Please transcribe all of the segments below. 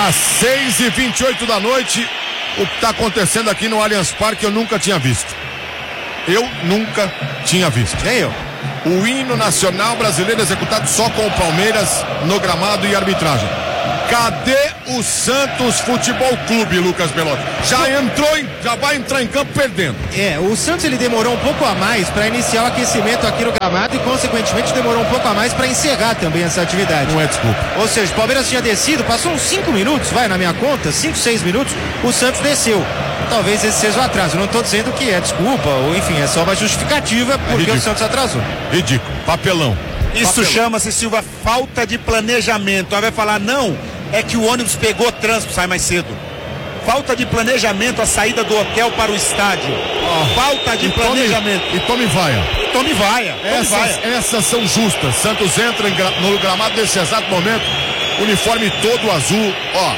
Às 6h28 da noite, o que está acontecendo aqui no Allianz Parque eu nunca tinha visto. Eu nunca tinha visto. Nem eu. O hino nacional brasileiro executado só com o Palmeiras no gramado e arbitragem. Cadê o Santos Futebol Clube, Lucas Belotti? Já vai entrar em campo perdendo. O Santos ele demorou um pouco a mais para iniciar o aquecimento aqui no gramado e consequentemente demorou um pouco a mais para encerrar também essa atividade. Não é desculpa. Ou seja, o Palmeiras tinha descido, passou uns 5 minutos, na minha conta, 5, 6 minutos, o Santos desceu. Talvez esse seja o atraso. Eu não estou dizendo que é desculpa, ou enfim, é só uma justificativa porque o Santos atrasou. Ridículo, papelão. Isso chama-se, Silva, falta de planejamento. Aí vai falar, não, é que o ônibus pegou trânsito, sai mais cedo. Falta de planejamento, a saída do hotel para o estádio. Falta de planejamento. E tome vaia. Tome vaia. Essas são justas. Santos entra no gramado nesse exato momento, uniforme todo azul.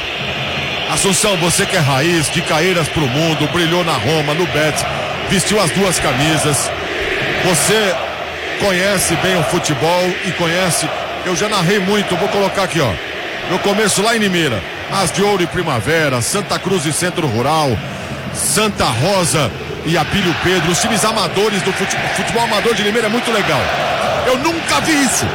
Assunção, você que é raiz, de Caeiras pro mundo, brilhou na Roma, no Betis, vestiu as duas camisas. Você conhece bem o futebol e conhece. Eu já narrei muito, vou colocar aqui, no começo lá em Limeira, As de Ouro e Primavera, Santa Cruz e Centro Rural, Santa Rosa e Abílio Pedro, os times amadores do futebol amador de Limeira é muito legal. Eu nunca vi isso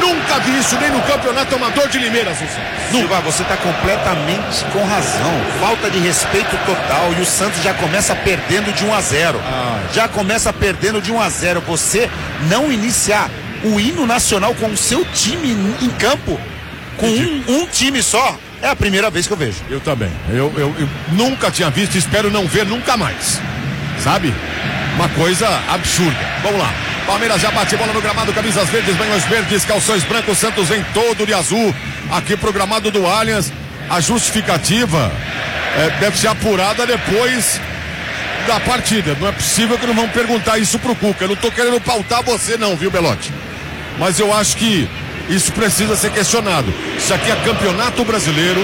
nem no campeonato amador de Limeira, Silva, você está completamente com razão. Falta de respeito total e o Santos já começa perdendo de 1-0. Já começa perdendo de 1-0. Você não iniciar o hino nacional com o seu time em campo, com um time só, é a primeira vez que eu vejo. Eu também. Eu nunca tinha visto e espero não ver nunca mais. Sabe? Uma coisa absurda. Vamos lá. Palmeiras já bate bola no gramado, camisas verdes, banhos verdes, calções brancos, Santos vem todo de azul, aqui pro gramado do Allianz. A justificativa deve ser apurada depois da partida. Não é possível que não vão perguntar isso pro Cuca. Eu não tô querendo pautar você não, viu, Belotti? Mas eu acho que isso precisa ser questionado. Isso aqui é campeonato brasileiro,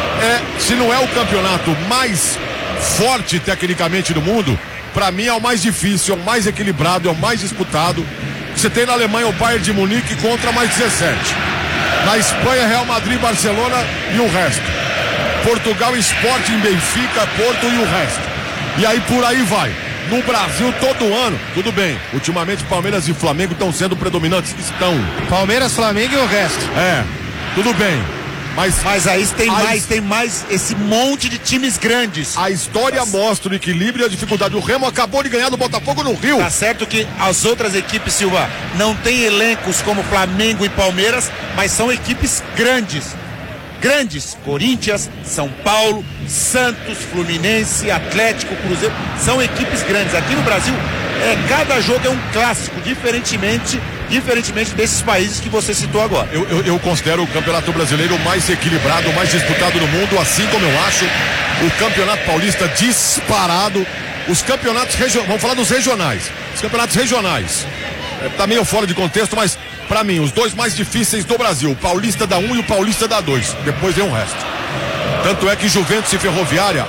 se não é o campeonato mais forte tecnicamente do mundo, pra mim é o mais difícil, é o mais equilibrado, é o mais disputado. Você tem na Alemanha o Bayern de Munique contra mais 17. Na Espanha, Real Madrid, Barcelona e o resto. Portugal, Sporting, Benfica, Porto e o resto. E aí por aí vai. No Brasil, todo ano, tudo bem. Ultimamente, Palmeiras e Flamengo estão sendo predominantes. Estão. Palmeiras, Flamengo e o resto. Tudo bem. Mas aí tem mais esse monte de times grandes. A história mostra o equilíbrio e a dificuldade. O Remo acabou de ganhar do Botafogo no Rio. Tá certo que as outras equipes, Silva, não tem elencos como Flamengo e Palmeiras, mas são equipes grandes. Corinthians, São Paulo, Santos, Fluminense, Atlético, Cruzeiro, são equipes grandes. Aqui no Brasil, cada jogo é um clássico, diferentemente desses países que você citou agora. Eu considero o Campeonato Brasileiro o mais equilibrado, o mais disputado no mundo, assim como eu acho o Campeonato Paulista disparado. Os campeonatos regionais, vamos falar dos regionais. Os campeonatos regionais, tá meio fora de contexto, mas pra mim, os dois mais difíceis do Brasil, o Paulista da 1 e o Paulista da 2. Depois vem o resto. Tanto é que Juventus e Ferroviária,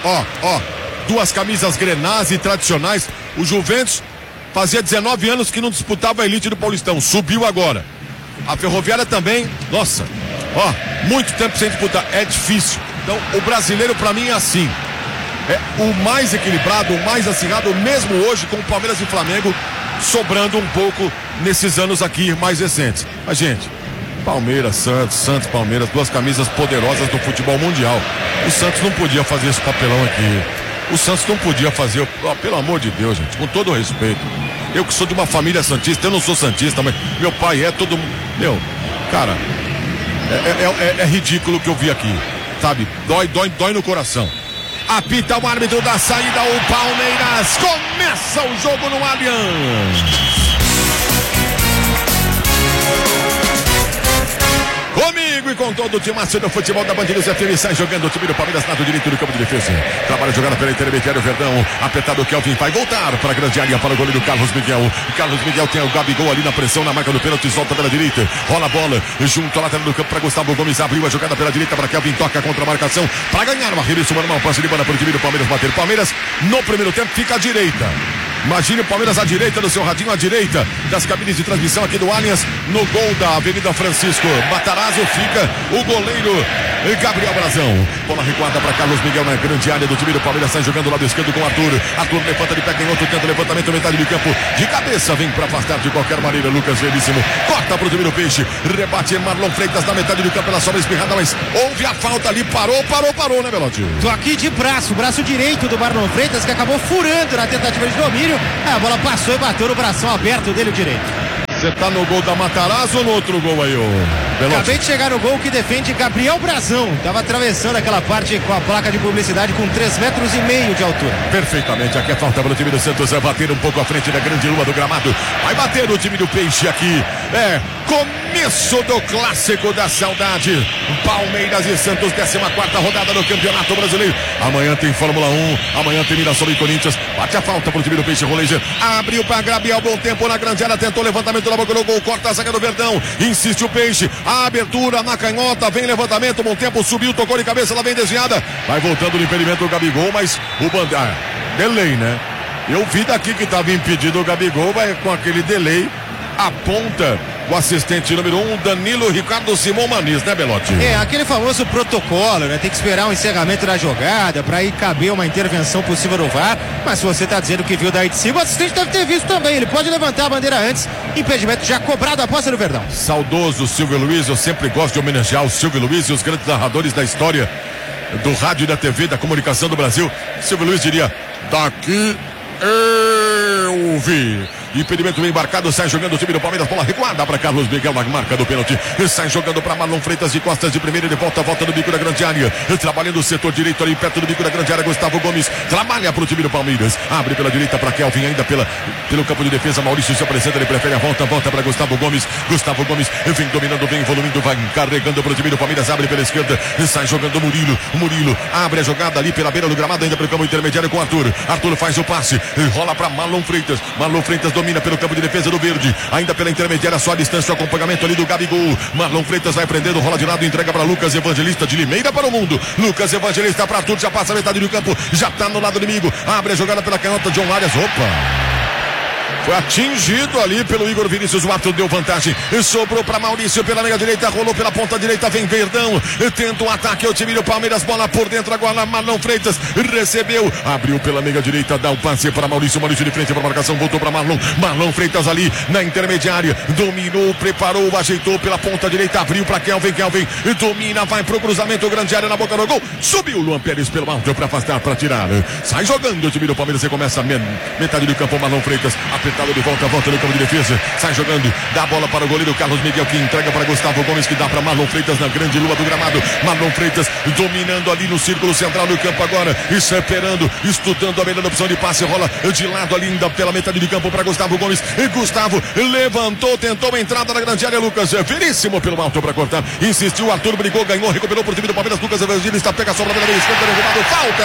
duas camisas Grenás e tradicionais. O Juventus fazia 19 anos que não disputava a elite do Paulistão, subiu agora. A Ferroviária também, muito tempo sem disputar, é difícil. Então o brasileiro pra mim é assim, é o mais equilibrado, o mais acirrado, mesmo hoje com o Palmeiras e Flamengo sobrando um pouco nesses anos aqui mais recentes. Mas gente, Palmeiras, Santos, Palmeiras, duas camisas poderosas do futebol mundial. O Santos não podia fazer esse papelão aqui. O Santos não podia fazer, pelo amor de Deus, gente, com todo o respeito. Eu que sou de uma família santista, eu não sou santista, mas meu pai é todo mundo. Cara, é ridículo o que eu vi aqui, sabe? Dói no coração. Apita o árbitro da saída, o Palmeiras começa o jogo no Allianz. Comigo e com todo o time do futebol da Band News FM, sai jogando o time do Palmeiras lado direito do campo de defesa. Trabalha jogada pela intermediária, o Verdão, apertado o Kelvin, vai voltar para a grande área para o goleiro Carlos Miguel. Carlos Miguel tem o Gabigol ali na pressão, na marca do pênalti, solta pela direita, rola a bola, junto à lateral do campo para Gustavo Gomes, abriu a jogada pela direita para Kelvin, toca contra a marcação, para ganhar uma rede, normal, passe de bola para o time do Palmeiras bater. Palmeiras no primeiro tempo fica à direita. Imagine o Palmeiras à direita do seu radinho, à direita das cabines de transmissão aqui do Allianz, no gol da Avenida Francisco Matarazzo fica o goleiro Gabriel Brazão. Bola recuada para Carlos Miguel na grande área do time do Palmeiras. Sai jogando do lado esquerdo com Arthur. Arthur levanta de pé canhoto, tenta levantamento, metade de campo. De cabeça, vem para afastar de qualquer maneira. Lucas Veríssimo corta pro time do Peixe. Rebate Marlon Freitas na metade do campo. Ela sobra espirrada, mas houve a falta ali. Parou, né, Belotti? Tô aqui de braço direito do Marlon Freitas, que acabou furando na tentativa de domínio. A bola passou e bateu no bração aberto dele direito. Você tá no gol da Matarazzo ou no outro gol aí, ô Belotti? Acabei de chegar no gol que defende Gabriel Brazão. Tava atravessando aquela parte com a placa de publicidade com 3,5 metros de altura. Perfeitamente, aqui é falta para o time do Santos, é bater um pouco à frente da grande lua do gramado. Vai bater o time do Peixe aqui. É começo do clássico da saudade. Palmeiras e Santos, 14ª rodada do Campeonato Brasileiro. Amanhã tem Fórmula 1, amanhã tem Mirassol e Corinthians. Bate a falta para o time do Peixe, Roleger. Abriu para Gabriel, bom tempo na grande área, tentou levantamento na boca do gol, corta a zaga do Verdão. Insiste o Peixe, a abertura na canhota, vem levantamento, bom tempo, subiu, tocou de cabeça, ela vem desviada. Vai voltando no impedimento do Gabigol, mas o Bandeira, delay, né? Eu vi daqui que estava impedido o Gabigol, vai com aquele delay, aponta o assistente número 1, Danilo Ricardo Simão Maniz, né, Belotti? É, aquele famoso protocolo, né? Tem que esperar o encerramento da jogada para aí caber uma intervenção possível no VAR. Mas se você tá dizendo que viu daí de cima, o assistente deve ter visto também. Ele pode levantar a bandeira antes. Impedimento já cobrado a posse do Verdão. Saudoso Silvio Luiz, eu sempre gosto de homenagear o Silvio Luiz e os grandes narradores da história do rádio e da TV, da comunicação do Brasil. Silvio Luiz diria: daqui eu vi. Impedimento bem embarcado, sai jogando o time do Palmeiras, bola recuada para Carlos Miguel na marca do pênalti, sai jogando para Marlon Freitas de costas de primeira, ele volta no bico da grande área, trabalhando o setor direito ali perto do bico da grande área, Gustavo Gomes trabalha para o time do Palmeiras, abre pela direita para Kelvin, ainda pelo campo de defesa, Maurício se apresenta, ele prefere a volta para Gustavo Gomes vem dominando, vem evoluindo, vai carregando para o time do Palmeiras, abre pela esquerda, sai jogando Murilo abre a jogada ali pela beira do gramado, ainda pelo campo intermediário com Arthur faz o passe, rola para Marlon Freitas domina pelo campo de defesa do Verde, ainda pela intermediária, só a distância, o acompanhamento ali do Gabigol. Marlon Freitas vai prendendo, rola de lado, entrega para Lucas Evangelista, de Limeira para o mundo. Lucas Evangelista para Arthur, já passa a metade do campo, já tá no lado inimigo, abre a jogada pela canhota, John Arias, foi atingido ali pelo Igor Vinícius, o Arthur deu vantagem, sobrou para Maurício pela meia direita, rolou pela ponta direita, vem Verdão, tenta um ataque ao time do Palmeiras, bola por dentro agora, Marlon Freitas recebeu, abriu pela meia direita, dá o passe para Maurício de frente para a marcação, voltou para Marlon Freitas ali na intermediária, dominou, preparou, ajeitou pela ponta direita, abriu para Kelvin, domina, vai pro cruzamento, grande área na boca do gol, subiu o Luan Pérez pelo alto para afastar, para tirar, sai jogando o time do Palmeiras, recomeça metade do campo, Marlon Freitas, apertado de volta no campo de defesa, sai jogando, dá a bola para o goleiro Carlos Miguel, que entrega para Gustavo Gomes, que dá para Marlon Freitas na grande lua do gramado, Marlon Freitas dominando ali no círculo central do campo agora, esperando, estudando a melhor opção de passe, rola de lado ali ainda pela metade de campo para Gustavo Gomes, Gustavo levantou, tentou a entrada na grande área, Lucas Veríssimo pelo alto para cortar, insistiu, Arthur brigou, ganhou, recuperou por time do Palmeiras, Lucas Evangelista pega a sobra pela esquerda, derrubado, falta!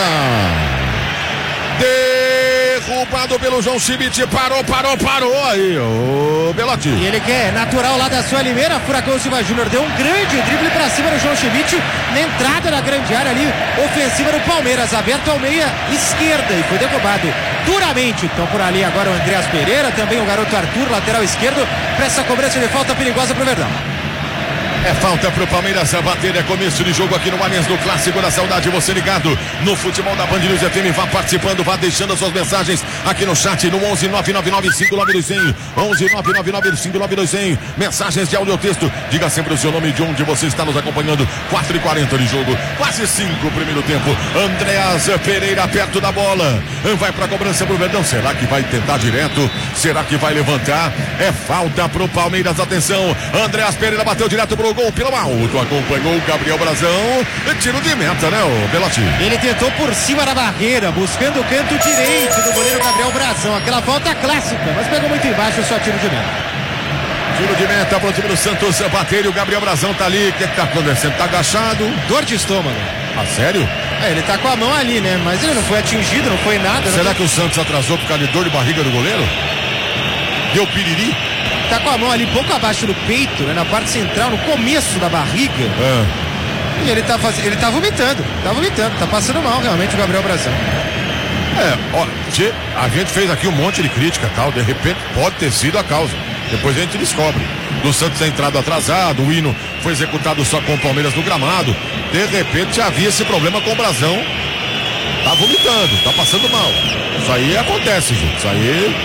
Derrubado pelo João Schmidt, parou aí, ô Belotti. E ele quer natural lá da sua Limeira, Furacão Silva Júnior deu um grande drible pra cima do João Schmidt, na entrada da grande área ali, ofensiva do Palmeiras, aberto ao meia esquerda e foi derrubado duramente. Então por ali agora o Andreas Pereira, também o garoto Arthur, lateral esquerdo, para essa cobrança de falta perigosa pro Verdão. É falta pro Palmeiras a bater, é começo de jogo aqui no Allianz, no Clássico da Saudade. Você ligado no futebol da Band News FM, vá participando, vá deixando as suas mensagens aqui no chat no 11-999-592-100, 11-999-592-100, mensagens de áudio ou texto, diga sempre o seu nome e de onde você está nos acompanhando. 4h40 de jogo, quase 5 primeiro tempo. Andreas Pereira perto da bola, vai pra cobrança pro Verdão, será que vai tentar direto? Será que vai levantar? É falta pro Palmeiras, atenção, Andreas Pereira bateu direto pro gol pelo alto, acompanhou o Gabriel Brazão, tiro de meta, né, o Belotti? Ele tentou por cima da barreira, buscando o canto direito do goleiro Gabriel Brazão, aquela falta clássica, mas pegou muito embaixo, só tiro de meta. Tiro de meta para o time do Santos bater, e o Gabriel Brazão tá ali, o que tá acontecendo? Tá agachado. Dor de estômago. Ah, sério? É, ele tá com a mão ali, né, mas ele não foi atingido, não foi nada. Será que o Santos atrasou por causa de dor de barriga do goleiro? Deu piriri? Tá com a mão ali pouco abaixo do peito, né, na parte central, no começo da barriga. E ele tá vomitando, tá passando mal realmente o Gabriel Brazão. Ó, a gente fez aqui um monte de crítica e tal, de repente pode ter sido a causa. Depois a gente descobre. do Santos ter entrado atrasado, o hino foi executado só com o Palmeiras no gramado. De repente havia esse problema com o Brasão. Tá vomitando, tá passando mal. Isso aí acontece, gente. Isso aí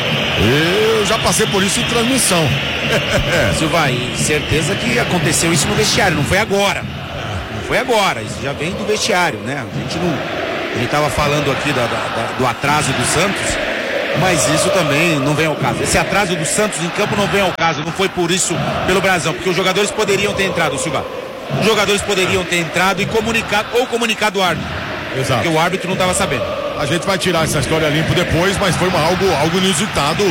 eu já passei por isso em transmissão. Silva, e certeza que aconteceu isso no vestiário, não foi agora. Não foi agora, isso já vem do vestiário, né? A gente tava falando aqui do atraso do Santos, mas isso também não vem ao caso. Esse atraso do Santos em campo não vem ao caso, não foi por isso pelo Brasão, porque os jogadores poderiam ter entrado, Silva. Os jogadores poderiam ter entrado e comunicado o árbitro. Exato. Porque o árbitro não estava sabendo. A gente vai tirar essa história limpo depois, mas foi algo inusitado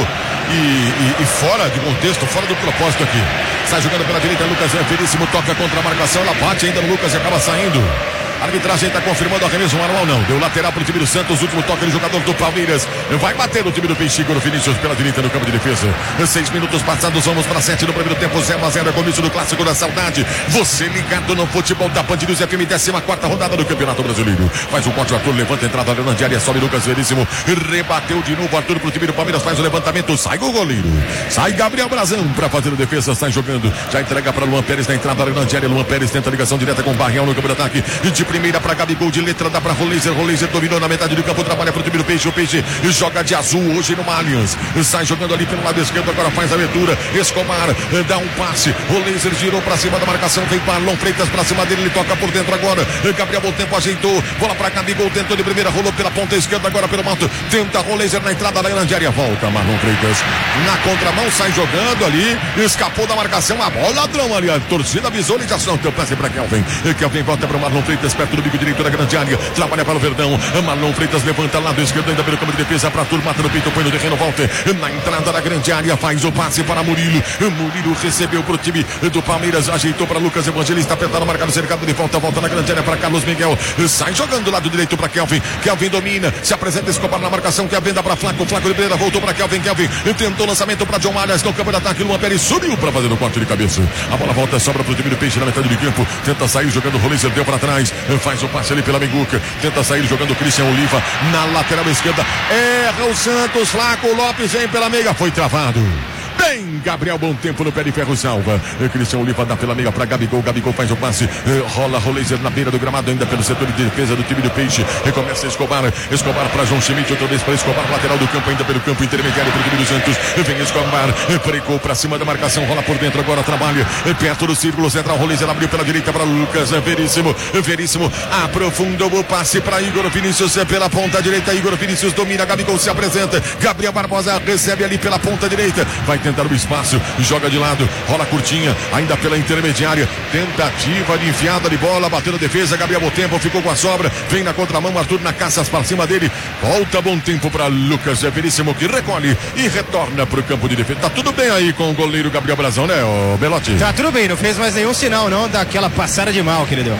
e fora de contexto, fora do propósito aqui. Sai jogando pela direita, Lucas Veríssimo toca contra a marcação, ela bate ainda no Lucas e acaba saindo. A arbitragem está confirmando o arremesso manual, não. Deu lateral para o time do Santos, último toque do jogador do Palmeiras. Vai bater no time do Peixe, Igor Vinícius pela direita no campo de defesa. 6 minutos passados, vamos para 7 no primeiro tempo, 0-0, é comício do Clássico da Saudade. Você ligado no futebol da Band News FM, 14ª rodada do Campeonato Brasileiro. Faz um corte, o Arthur levanta a entrada na grande área, sobe Lucas Veríssimo, rebateu de novo Arthur pro time do Palmeiras, faz o levantamento, sai o goleiro. Sai Gabriel Brasão para fazer a defesa, sai jogando, já entrega para Luan Pérez na entrada na grande área. Luan Pérez tenta a ligação direta com o Barrial no campo de ataque, de primeira para Gabigol, de letra dá para Roleiser dominou na metade do campo, trabalha pro time do Peixe, o Peixe joga de azul hoje no Allianz, sai jogando ali pelo lado esquerdo, agora faz a abertura, Escobar dá um passe, Roleiser girou para cima da marcação, vem Marlon Freitas para cima dele, ele toca por dentro agora, Gabriel Bom ajeitou, bola para Gabigol, tentou de primeira, rolou pela ponta esquerda, agora pelo mato, tenta Roleiser na entrada da grande área, volta Marlon Freitas na contramão, sai jogando ali, escapou da marcação, a bola ladrão ali, a torcida visualização, teu passe para Kelvin volta para Marlon Freitas, perto do bico direito da grande área, trabalha para o Verdão, Marlon Freitas levanta lado esquerdo ainda pelo campo de defesa para a turma, mata no peito, põe no terreno, volta na entrada da grande área, faz o passe para Murilo recebeu para o time do Palmeiras, ajeitou para Lucas Evangelista, apertado, marcado, cercado de volta na grande área para Carlos Miguel, sai jogando do lado direito para Kelvin domina, se apresenta Escobar na marcação, Kelvin dá para Flaco de Pereira, voltou para Kelvin tentou lançamento para John Arias no campo de ataque, Luan Pérez subiu para fazer o corte de cabeça, a bola volta, sobra para o time do Peixe na metade do campo, tenta sair jogando, o Roleiser deu para trás, faz o passe ali pela Menguca, tenta sair jogando Christian Oliva na lateral esquerda, erra o Santos, Flaco Lopes vem pela meia, foi travado. Bem, Gabriel Bom Tempo no pé de ferro salva. Cristian Oliva dá pela meia para Gabigol faz o passe, rola Roleiser na beira do gramado, ainda pelo setor de defesa do time do Peixe. Recomeça Escobar para João Schmidt, outra vez para Escobar, lateral do campo, ainda pelo campo intermediário para o time do Santos. Vem Escobar, pregou para cima da marcação, rola por dentro, agora trabalha perto do círculo central. Roleiser abriu pela direita para Lucas Veríssimo aprofundou o passe para Igor Vinícius pela ponta direita. Igor Vinícius domina, Gabigol se apresenta, Gabriel Barbosa recebe ali pela ponta direita, vai tentar o espaço, joga de lado, rola curtinha, ainda pela intermediária, tentativa de enfiada de bola, bateu na defesa, Gabriel Bom Tempo ficou com a sobra, vem na contramão, Arthur na caça para cima dele, volta Bom Tempo para Lucas Veríssimo, que recolhe e retorna para o campo de defesa. Tá tudo bem aí com o goleiro Gabriel Brasão, né, Belotti? Tá tudo bem, não fez mais nenhum sinal não daquela passada de mal que ele deu.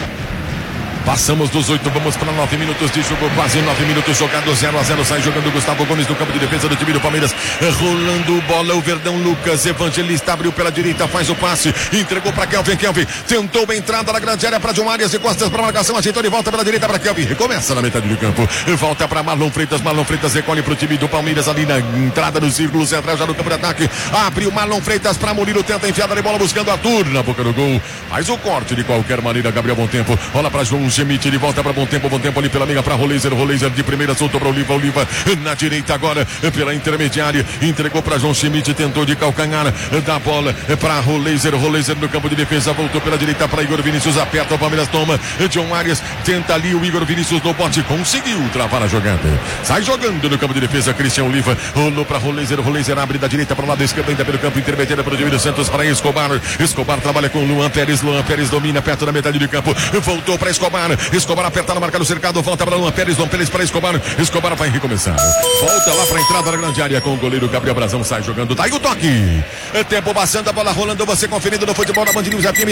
Passamos dos 8, vamos para 9 minutos de jogo, quase 9 minutos jogado, 0-0, sai jogando Gustavo Gomes no campo de defesa do time do Palmeiras, rolando bola, o Verdão, Lucas Evangelista abriu pela direita, faz o passe, entregou para Kelvin, tentou a entrada na grande área para John Arias, e costas para marcação, ajeitou de volta pela direita para Kelvin, recomeça na metade do campo, volta para Marlon Freitas recolhe para o time do Palmeiras ali na entrada do círculo central, já no campo de ataque, abriu Marlon Freitas para Murilo, tenta a enfiada de bola buscando Arthur na boca do gol, faz o corte de qualquer maneira, Gabriel Bom Tempo, rola para João Schmidt, ele volta para Bom Tempo ali pela meia para Roleiser de primeira, soltou para Oliva na direita agora, pela intermediária, entregou para João Schmidt, tentou de calcanhar, dá bola para Roleiser no campo de defesa, voltou pela direita para Igor Vinícius, aperta, o Palmeiras toma, John Arias tenta ali, o Igor Vinícius no bote, conseguiu travar a jogada, sai jogando no campo de defesa, Christian Oliva, rolou para Roleiser abre da direita para o lado esquerdo, ainda pelo campo intermediário para o time do Santos, para Escobar trabalha com Luan Pérez domina perto da metade do campo, voltou para Escobar aperta na marca do cercado, volta para Luan Pérez para Escobar vai recomeçar, volta lá para a entrada da grande área com o goleiro Gabriel Brasão, sai jogando, tá aí o toque, tempo passando, a bola rolando, você conferindo no futebol da Band News FM,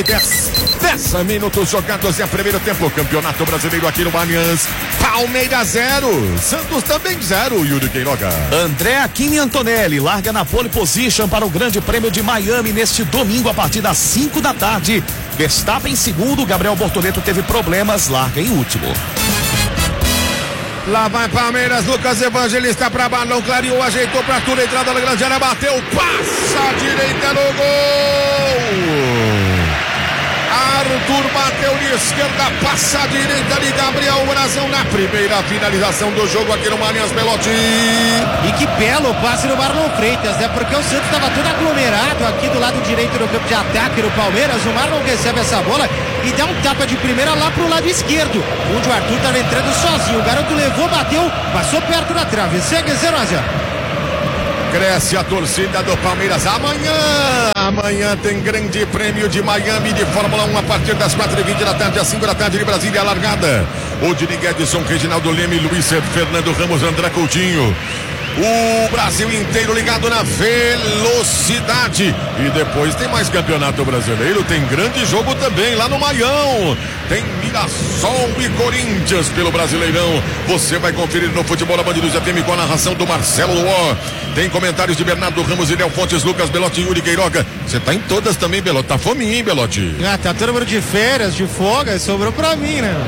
10 minutos jogados, é o primeiro tempo, Campeonato Brasileiro aqui no Allianz, Palmeiras 0, Santos também 0, Yuri Queiroga. André Aquino Antonelli larga na pole position para o Grande Prêmio de Miami neste domingo a partir das 5 da tarde, Verstappen em segundo, Gabriel Bortoleto teve problemas, larga em último. Lá vai Palmeiras, Lucas Evangelista pra balão, clareou, ajeitou pra tudo, entrada na grande área, bateu, passa a direita no gol. Arthur bateu de esquerda, passa a direita de Gabriel Brazão na primeira finalização do jogo aqui no Allianz Pelote. E que belo passe no Marlon Freitas, né? Porque o Santos estava todo aglomerado aqui do lado direito do campo de ataque do Palmeiras. O Marlon recebe essa bola e dá um tapa de primeira lá pro lado esquerdo, onde o Arthur estava entrando sozinho. O garoto levou, bateu, passou perto da trave. Segue 0-0. Cresce a torcida do Palmeiras. Amanhã tem grande prêmio de Miami de Fórmula 1 a partir das 4h20 da tarde, às 5 da tarde de Brasília, a largada. Odini Guedson, Reginaldo Leme, Luiz Fernando Ramos, André Coutinho. O Brasil inteiro ligado na velocidade. E depois tem mais campeonato brasileiro. Tem grande jogo também lá no Maião. Tem Mirassol e Corinthians pelo Brasileirão. Você vai conferir no Futebol da Band News FM com a narração do Marcelo Luó. Tem comentários de Bernardo Ramos, Idel Fontes, Lucas Belotti e Yuri Queiroga. Você tá em todas também, Belotti. Tá fominha, hein, Belotti? Tá todo mundo de férias, de folga. Sobrou pra mim, né?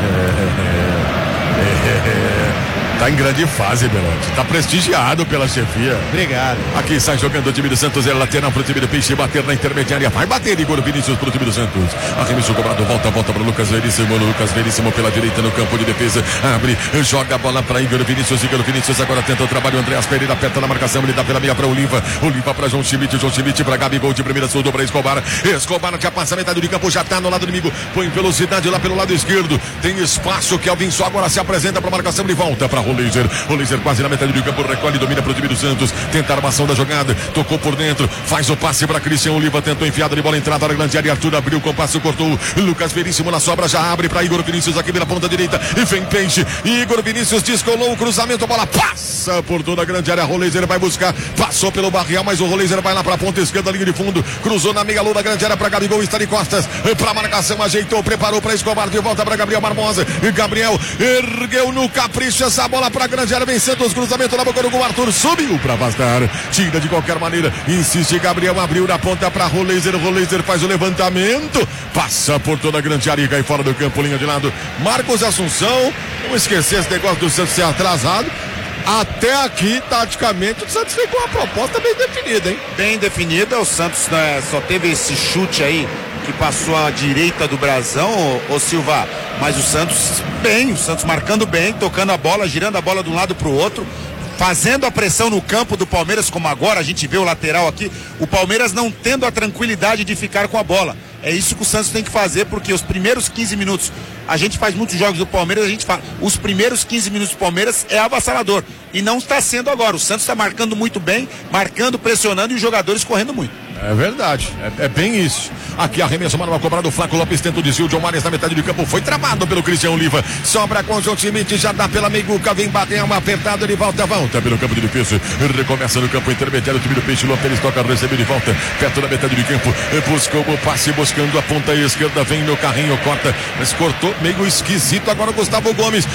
Tá em grande fase, Belotti. Tá prestigiado pela chefia. Obrigado. Aqui sai jogando o time do Santos. É lateral pro time do Peixe. Bater na intermediária. Vai bater, Igor Vinícius pro time do Santos. Arremesso cobrado. Volta para Lucas Veríssimo. Lucas Veríssimo pela direita no campo de defesa. Abre, joga a bola para Igor Vinícius. Igor Vinícius agora tenta o trabalho. Andreas Pereira aperta na marcação. Ele dá pela meia para Oliva. Oliva para João Schmidt. João Schmidt para Gabigol de primeira. Soldou para Escobar. Escobar já passa a metade do campo. Já tá no lado inimigo. Põe velocidade lá pelo lado esquerdo. Tem espaço. Kelvin só agora se apresenta para marcação de volta para Roleiser. Quase na metade do campo, recolhe, domina para o time do Santos, tenta a armação da jogada, tocou por dentro, faz o passe para Cristian Oliva, tentou enfiada de bola, entrada na grande área, Arthur abriu o compasso, cortou, Lucas Veríssimo na sobra, já abre para Igor Vinícius aqui pela ponta direita, e vem Peixe, Igor Vinícius descolou o cruzamento, a bola passa por toda a grande área, Roleiser vai buscar, passou pelo Barrial, mas o Roleiser vai lá para a ponta esquerda, linha de fundo, cruzou na meia lua da grande área para Gabigol, está de costas, para marcação, ajeitou, preparou para Escobar, de volta para Gabriel Barbosa, e Gabriel ergueu no capricho essa bola para a grande área, vencendo os cruzamentos na boca do gol, Arthur subiu para afastar, tira de qualquer maneira, insiste Gabriel, abriu na ponta para Roleiser faz o levantamento, passa por toda a grande área e cai fora do campo, linha de lado, Marcos Assunção, não esquecer esse negócio do Santos ser atrasado. Até aqui, taticamente, o Santos ficou uma proposta bem definida, hein? Bem definida, o Santos só teve esse chute aí que passou à direita do Brazão, ô Silva, mas o Santos marcando bem, tocando a bola, girando a bola de um lado pro outro, fazendo a pressão no campo do Palmeiras, como agora a gente vê o lateral aqui, o Palmeiras não tendo a tranquilidade de ficar com a bola. É isso que o Santos tem que fazer, porque os primeiros 15 minutos, a gente faz muitos jogos do Palmeiras, a gente fala, os primeiros 15 minutos do Palmeiras é avassalador, e não está sendo agora. O Santos está marcando muito bem, marcando, pressionando, e os jogadores correndo muito. É verdade, é bem isso. Aqui arremesso, manual cobrado, Flaco Lopes tenta o desvio, John Marias na metade do campo, foi travado pelo Cristian Oliva, sobra com o João Schmidt, já dá pela meiguca, vem bater uma apertada, ele volta pelo campo de defesa, recomeça no campo intermediário, o time do Peixe, Lopes toca, recebeu de volta, perto da metade do campo, buscou o passe, buscando a ponta esquerda, vem no carrinho, corta, mas cortou, meio esquisito, agora o Gustavo Gomes,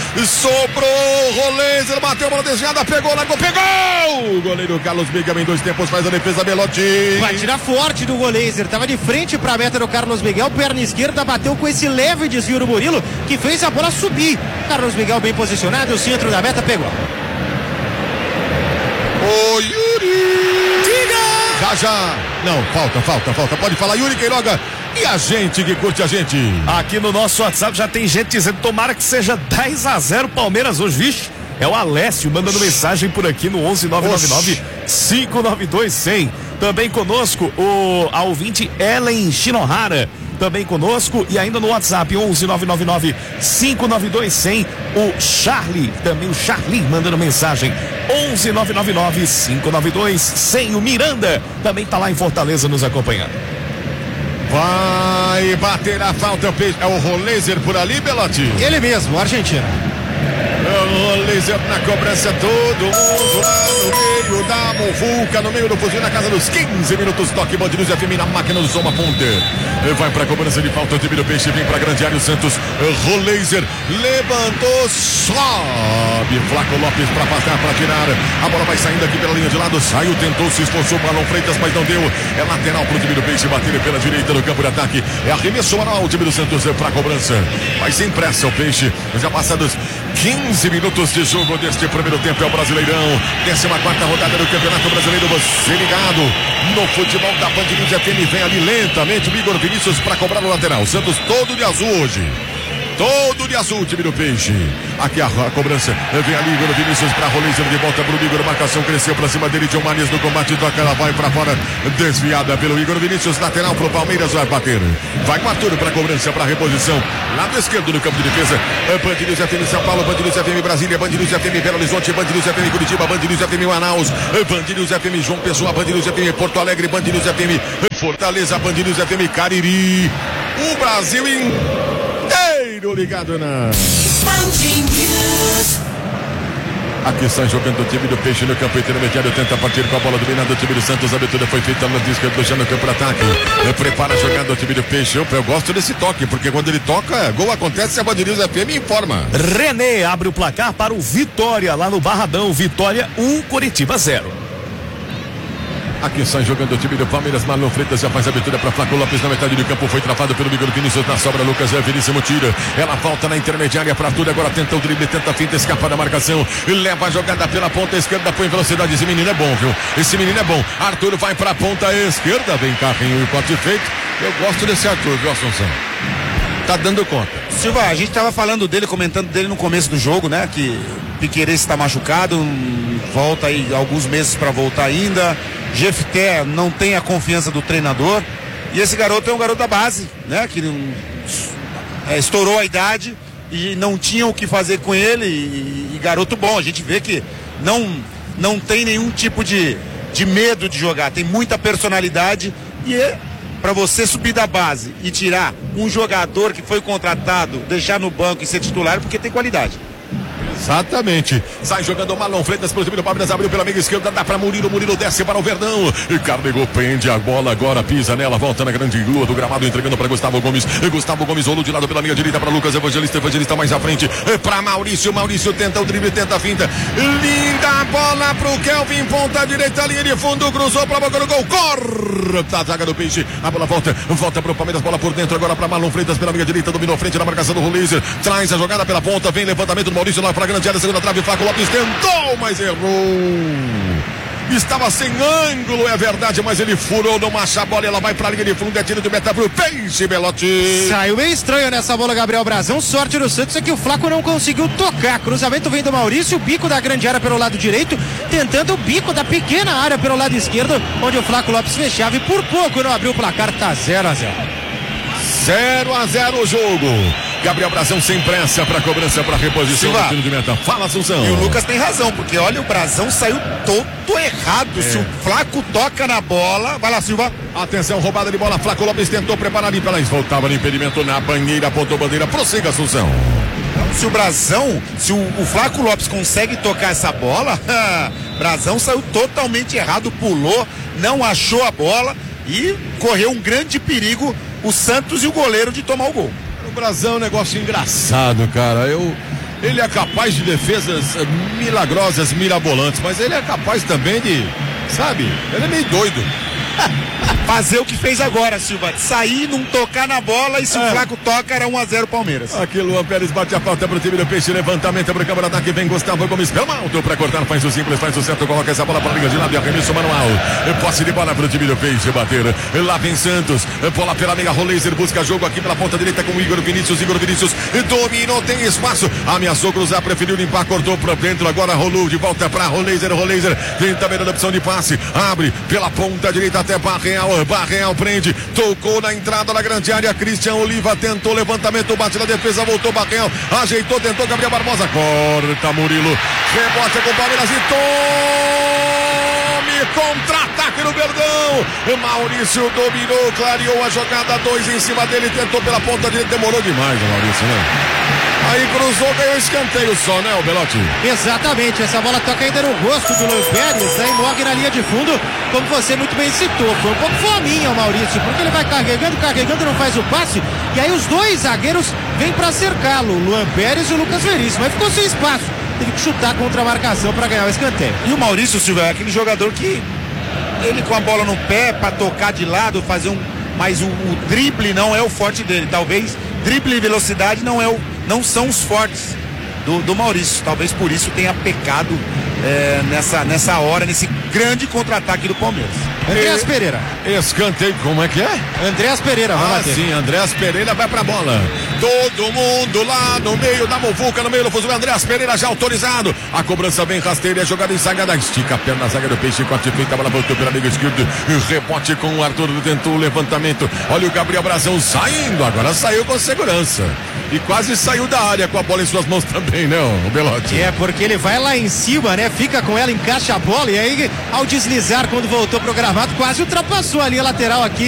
sobrou, Roleiser, bateu a bola desviada, pegou, largou, pegou! O goleiro Carlos Miguel em 2 tempos faz a defesa, Belotti. Vai tirar forte do Roleiser, tava de frente pra meta do Carlos Miguel, perna esquerda, bateu com esse leve desvio do Murilo, que fez a bola subir. Carlos Miguel bem posicionado, o centro da meta pegou. Ô Yuri! Diga! Já. Não, falta. Pode falar, Yuri Queiroga. E a gente que curte a gente? Aqui no nosso WhatsApp já tem gente dizendo, tomara que seja 10-0 Palmeiras hoje, vixe. É o Alessio mandando mensagem por aqui no 11-999-592-100. Também conosco a ouvinte Ellen Shinohara. Também conosco e ainda no WhatsApp 11-999-592-100. O Charlie, também o Charlie mandando mensagem 11-999-592-100. O Miranda também tá lá em Fortaleza nos acompanhando. Vai bater a falta, é o Roleiser por ali, Belotti? Ele mesmo, o argentino. O Roleiser na cobrança, todo mundo lá no meio da muvuca, no meio do fuzil, na casa dos 15 minutos, toque Band News FM na máquina do Soma Ponte. Vai pra cobrança de falta, o time do Peixe vem pra grande área, o Santos, Roleiser levantou, sobe, Flaco Lopes pra passar, pra tirar, a bola vai saindo aqui pela linha de lado, saiu, tentou, se esforçou, Marlon Freitas, mas não deu, é lateral pro time do Peixe, bater pela direita no campo de ataque, é arremesso manual, o time do Santos pra cobrança, vai sem pressa o Peixe, já passados 15 minutos de jogo deste primeiro tempo, é o Brasileirão, 14ª rodada do Campeonato Brasileiro. Você ligado no futebol da Band News FM, vem ali lentamente o Igor Vinícius para cobrar o lateral. Santos todo de azul hoje. Todo de azul, time do Peixe. Aqui a cobrança. Vem ali, Igor Vinícius para Rolência de volta pro Igor. Marcação cresceu para cima dele. John Manias no combate. Toca, ela vai para fora. Desviada pelo Igor Vinícius. Lateral pro Palmeiras. Vai bater. Vai com Arthur para cobrança, para reposição. Lado esquerdo no campo de defesa. Band News FM São Paulo. Band News FM Brasília. Band News FM Belo Horizonte. Band News FM Curitiba. Band News FM Manaus. Band News FM João Pessoa. Band News FM Porto Alegre. Band News FM Fortaleza. Band News FM Cariri. O Brasil inteiro ligado na Aqui está jogando o time do Peixe no campo intermediário, tenta partir com a bola dominada o time do Santos, a abertura foi feita no esquerdo, já no campo para ataque, prepara a jogada o time do Peixe. Eu gosto desse toque, porque quando ele toca, gol acontece, a Band News FM informa. René abre o placar para o Vitória, lá no Barradão. Vitória 1, Coritiba 0. Aqui sai jogando o time do Palmeiras. Marlon Freitas já faz a abertura para Flaco Lopes na metade do campo. Foi travado pelo Igor Vinícius na sobra. Lucas Veríssimo tira. Ela volta na intermediária para Arthur. Agora tenta o drible, tenta a finta, escapa da marcação. Leva a jogada pela ponta esquerda. Põe velocidade. Esse menino é bom, viu? Esse menino é bom. Arthur vai para a ponta esquerda. Vem carrinho e corte feito. Eu gosto desse Arthur, viu, Assunção? Tá dando conta. Silva, a gente tava falando dele, comentando dele no começo do jogo, né? Que Piquerez está machucado, volta aí alguns meses para voltar ainda. Jefté não tem a confiança do treinador. E esse garoto é um garoto da base, né? Que estourou a idade e não tinha o que fazer com ele. E garoto bom, a gente vê que não tem nenhum tipo de medo de jogar, tem muita personalidade. E para você subir da base e tirar um jogador que foi contratado, deixar no banco e ser titular, porque tem qualidade. Exatamente. Sai jogando o Marlon Freitas pro time do Palmeiras, abriu pela meia esquerda, dá pra Murilo, Murilo desce para o Verdão e carregou, prende a bola, agora pisa nela, volta na grande lua do gramado, entregando para Gustavo Gomes. Gustavo Gomes rolou de lado pela linha direita para Lucas Evangelista, Evangelista mais à frente para Maurício, Maurício tenta o drible, tenta a finta, linda bola pro Kelvin, ponta direita, linha de fundo, cruzou pra boca do gol, corta a zaga do Peixe, a bola volta pro Palmeiras, bola por dentro agora para Marlon Freitas pela linha direita, dominou frente na marcação do Rolêzer, traz a jogada pela ponta, vem levantamento do Maurício lá para grande área, segunda trave, Flaco Lopes tentou, mas errou. Estava sem ângulo, é verdade, mas ele furou, não macha a bola, ela vai pra linha de fundo, é tiro de meta pro Peixe, Belotti. Saiu meio estranho nessa bola, Gabriel Brazão. Sorte do Santos é que o Flaco não conseguiu tocar. Cruzamento vem do Maurício, bico da grande área pelo lado direito, tentando o bico da pequena área pelo lado esquerdo, onde o Flaco Lopes fechava e por pouco não abriu o placar, tá 0-0. 0-0 o jogo. Gabriel Brazão sem pressa para cobrança, para reposição do tiro de meta. Fala, Assunção. E o Lucas tem razão, porque olha, o Brazão saiu todo errado. Se o Flaco toca na bola, vai lá, Silva. Atenção, roubada de bola. Flaco Lopes tentou preparar ali pela voltava no impedimento na banheira, apontou bandeira. Prossiga, Assunção. Se o Brazão, se o Flaco Lopes consegue tocar essa bola, Brazão saiu totalmente errado, pulou, não achou a bola e correu um grande perigo o Santos e o goleiro de tomar o gol. O Brazão é um negócio engraçado, cara. Ele é capaz de defesas milagrosas, mirabolantes, mas ele é capaz também de, sabe, ele é meio doido. Fazer o que fez agora, Silva, sair, não tocar na bola e se o Flaco toca era 1-0 Palmeiras. Aqui Luan Pérez bate a falta pro time do Peixe, levantamento pro câmara ataque, vem Gustavo Gomes, pelo alto pra cortar, faz o simples, faz o certo, coloca essa bola pra linha de lado e arremesso manual. Posse de bola pro time do Peixe bater, lá vem Santos, bola pela meia, Rolêzer busca jogo aqui pela ponta direita com o Igor Vinícius dominou, tem espaço, ameaçou cruzar, preferiu limpar, cortou pra dentro, agora rolou de volta pra Rolêzer tenta a melhor opção de passe, abre pela ponta direita até Barreal prende, tocou na entrada da grande área, Christian Oliva tentou levantamento, bate na defesa, voltou Barreal, ajeitou, tentou Gabriel Barbosa, corta Murilo, rebote com o Palmeiras e tome contra-ataque no Verdão, Maurício dominou, clareou a jogada, 2 em cima dele, tentou pela ponta direita, demorou demais o Maurício, né? Aí cruzou, ganhou escanteio só, né, o Belotti? Exatamente, essa bola toca ainda no rosto do Luan Pérez, aí morre na linha de fundo, como você muito bem citou. Foi um pouco fominha o Maurício, porque ele vai carregando, não faz o passe, e aí os dois zagueiros vêm pra cercá-lo, o Luan Pérez e o Lucas Veríssimo, mas ficou sem espaço, teve que chutar contra a marcação pra ganhar o escanteio. E o Maurício, Silva, é aquele jogador que ele com a bola no pé pra tocar de lado, fazer mas o drible não é o forte dele, talvez drible e velocidade não são os fortes do Maurício. Talvez por isso tenha pecado nessa hora, nesse grande contra-ataque do Palmeiras. Andreas Pereira. Escanteio, como é que é? Andreas Pereira, vai bater. Sim, Andreas Pereira vai pra bola. Todo mundo lá no meio da muvuca, no meio do fuzuê. Andreas Pereira já autorizado. A cobrança vem rasteira, a jogada ensagada. Estica a perna na zaga do Peixe, corte feita, a bola voltou pelo amigo esquerdo. Rebote com o Arthur, tentou o levantamento. Olha o Gabriel Brazão saindo, agora saiu com segurança. E quase saiu da área com a bola em suas mãos também, né, o Belotti? Porque ele vai lá em cima, né? Fica com ela, encaixa a bola e aí, ao deslizar, quando voltou pro gramado, quase ultrapassou ali a lateral aqui